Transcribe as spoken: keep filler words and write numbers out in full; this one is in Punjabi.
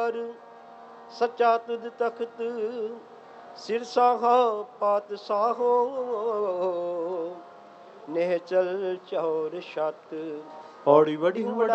ਸੱਚਾ ਤੁਧ ਤਖਤ ਸਿਰ ਸਾਹਾ ਪਾਤਸ਼ਾਹੋ, ਨਿਹਚਲ ਚੌਰ ਛਤ। ਪੌੜੀ ਵੜੀ